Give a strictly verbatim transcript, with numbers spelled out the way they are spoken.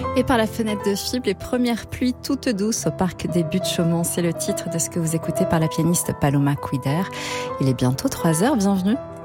Et par la fenêtre de Fibre, les premières pluies toutes douces au parc des Buttes-Chaumont. C'est le titre de ce que vous écoutez par la pianiste Paloma Quider. Il est bientôt trois heures, bienvenue.